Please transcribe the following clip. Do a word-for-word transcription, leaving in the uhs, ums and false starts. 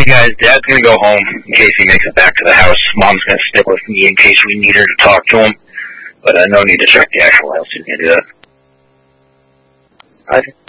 Hey guys, Dad's gonna go home in case he makes it back to the house. Mom's gonna stick with me in case we need her to talk to him. But uh, no need to check the actual house. You can do that. Bye.